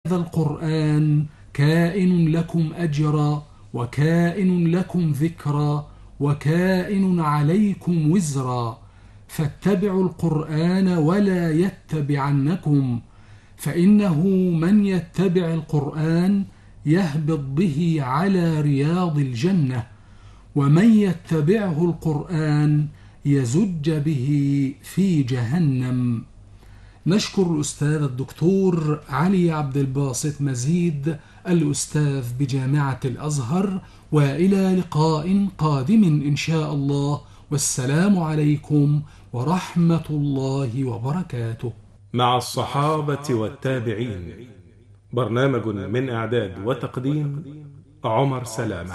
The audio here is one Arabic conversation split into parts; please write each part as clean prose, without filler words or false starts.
القرآن كائن لكم أجرا وكائن لكم ذكرا وكائن عليكم وزرا، فاتبعوا القرآن ولا يتبعنكم، فإنه من يتبع القرآن يهبط به على رياض الجنة، ومن يتبعه القرآن يزج به في جهنم. نشكر الأستاذ الدكتور علي عبد الباسط مزيد الأستاذ بجامعة الأزهر، وإلى لقاء قادم إن شاء الله، والسلام عليكم ورحمة الله وبركاته. مع الصحابة والتابعين، برنامج من إعداد وتقديم عمر سلامة.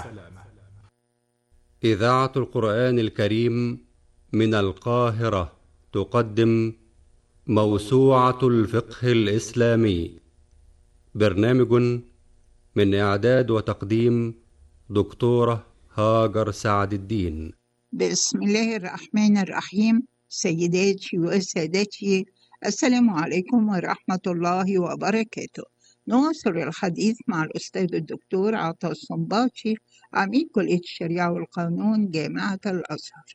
إذاعة القرآن الكريم من القاهرة تقدم موسوعة الفقه الإسلامي، برنامج من إعداد وتقديم دكتورة هاجر سعد الدين. بسم الله الرحمن الرحيم. سيداتي وسادتي، السلام عليكم ورحمة الله وبركاته. نواصل الحديث مع الأستاذ الدكتور عطا الصنباطي، عميد كلية الشريعة والقانون جامعة الأزهر.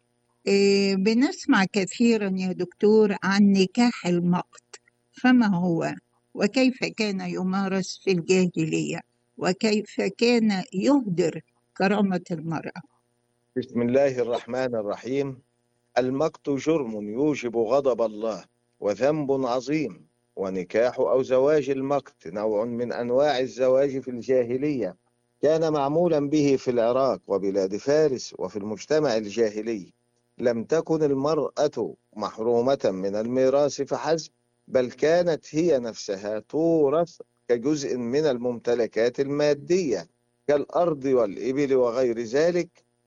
بنسمع كثيرا يا دكتور عن نكاح المقت، فما هو وكيف كان يمارس في الجاهلية وكيف كان يهدر كرامة المرأة؟ بسم الله الرحمن الرحيم. المقت جرم يوجب غضب الله وذنب عظيم، ونكاح أو زواج المقت نوع من أنواع الزواج في الجاهلية، كان معمولا به في العراق وبلاد فارس وفي المجتمع الجاهلي. لم تكن المرأة محرومة من الميراث فحسب، بل كانت هي نفسها تورث كجزء من الممتلكات المادية كالأرض والإبل وغير ذلك.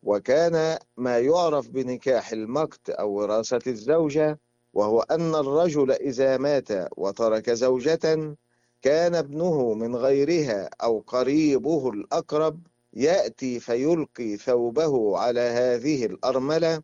وكان ما يعرف بنكاح المقت أو وراثة الزوجة، وهو أن الرجل إذا مات وترك زوجة، كان ابنه من غيرها أو قريبه الأقرب يأتي فيلقي ثوبه على هذه الأرملة،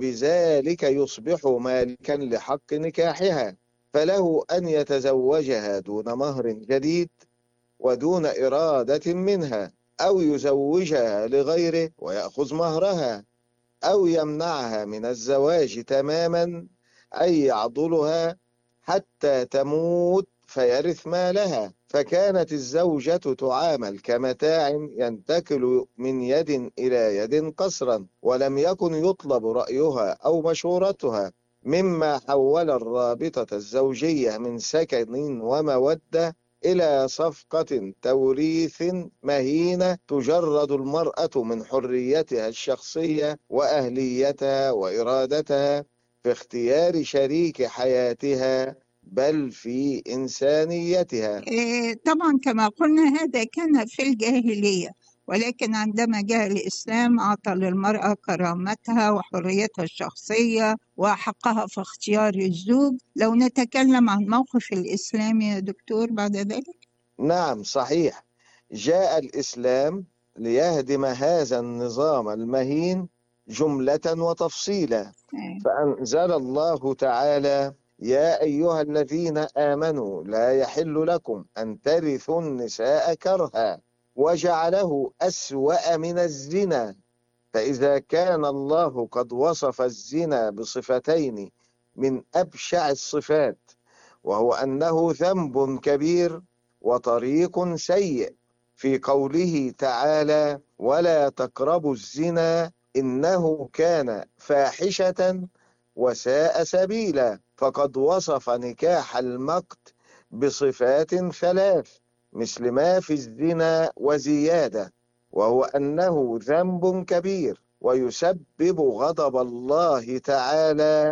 وبذلك يصبح مالكا لحق نكاحها، فله أن يتزوجها دون مهر جديد ودون إرادة منها، أو يزوجها لغيره ويأخذ مهرها، أو يمنعها من الزواج تماما، أي يعضلها حتى تموت فيرث مالها. فكانت الزوجة تعامل كمتاع ينتقل من يد إلى يد قسرا، ولم يكن يطلب رأيها أو مشورتها، مما حول الرابطة الزوجية من سكن ومودة إلى صفقة توريث مهينة تجرد المرأة من حريتها الشخصية وأهليتها وإرادتها في اختيار شريك حياتها، بل في إنسانيتها. طبعا كما قلنا هذا كان في الجاهلية، ولكن عندما جاء الإسلام أعطى للمرأة كرامتها وحريتها الشخصية وحقها في اختيار الزوج. لو نتكلم عن موقف الإسلام يا دكتور بعد ذلك. نعم صحيح، جاء الإسلام ليهدم هذا النظام المهين جملة وتفصيلا، فأنزل الله تعالى: يا أيها الذين آمنوا لا يحل لكم أن ترثوا النساء كرها، وجعله أسوأ من الزنا. فإذا كان الله قد وصف الزنا بصفتين من أبشع الصفات، وهو أنه ذنب كبير وطريق سيء، في قوله تعالى: ولا تقربوا الزنا إنه كان فاحشة وساء سبيلا، فقد وصف نكاح المقت بصفات ثلاث مثل ما في الزنا وزيادة، وهو أنه ذنب كبير ويسبب غضب الله تعالى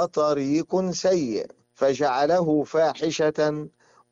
وطريق سيء، فجعله فاحشة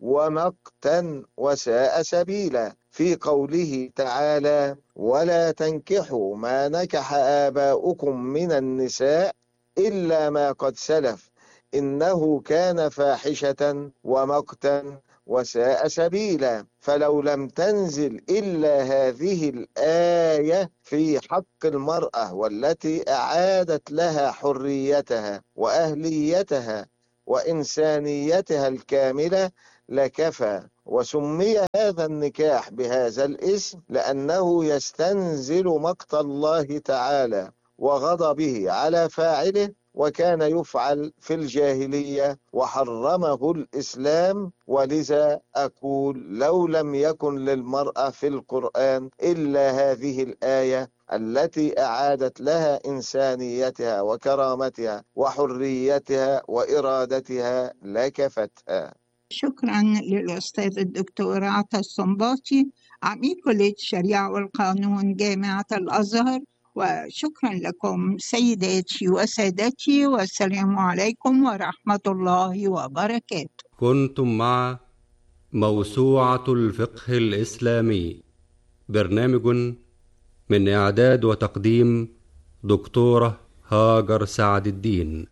ومقتا وساء سبيلا، في قوله تعالى: ولا تنكحوا ما نكح آباؤكم من النساء إلا ما قد سلف إنه كان فاحشة ومقتا وساء سبيلا. فلو لم تنزل إلا هذه الآية في حق المرأة، والتي أعادت لها حريتها وأهليتها وإنسانيتها الكاملة، لكفى. وسمي هذا النكاح بهذا الاسم لأنه يستنزل مقت الله تعالى وغضبه على فاعله، وكان يفعل في الجاهلية وحرمه الإسلام. ولذا أقول لو لم يكن للمرأة في القرآن إلا هذه الآية التي أعادت لها إنسانيتها وكرامتها وحريتها وإرادتها لكفتها. شكرا للأستاذ الدكتور عطا الصنباطي، عميد كلية الشريعة والقانون جامعة الأزهر. وشكرا لكم سيداتي وسادتي، والسلام عليكم ورحمة الله وبركاته. كنتم مع موسوعة الفقه الإسلامي، برنامج من إعداد وتقديم دكتورة هاجر سعد الدين.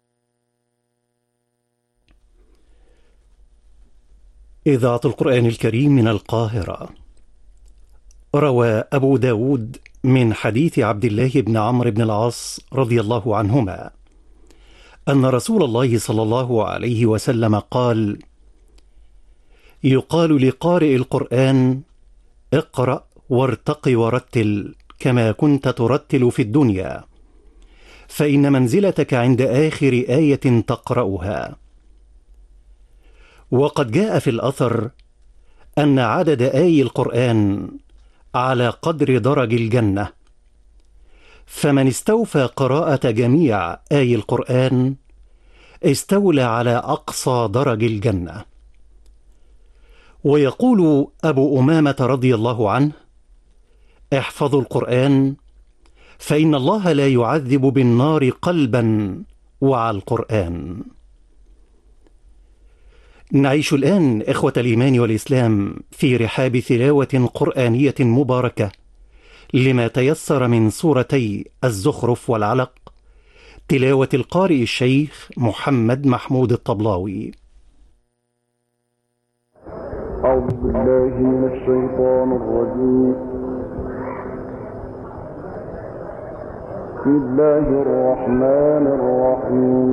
إذاعة القرآن الكريم من القاهرة. روى أبو داود من حديث عبد الله بن عمرو بن العاص رضي الله عنهما أن رسول الله صلى الله عليه وسلم قال: يقال لقارئ القرآن: اقرأ وارتق ورتل كما كنت ترتل في الدنيا، فإن منزلتك عند آخر آية تقرأها. وقد جاء في الأثر أن عدد آي القرآن على قدر درج الجنة، فمن استوفى قراءة جميع آي القرآن استولى على أقصى درج الجنة. ويقول أبو أمامة رضي الله عنه: احفظوا القرآن فإن الله لا يعذب بالنار قلبا وعى القرآن. نعيش الآن إخوة الإيمان والإسلام في رحاب تلاوة قرآنية مباركة لما تيسر من سورتي الزخرف والعلق، تلاوة القارئ الشيخ محمد محمود الطبلاوي. أعوذ بالله من الشيطان الرجيم. بسم الله الرحمن الرحيم.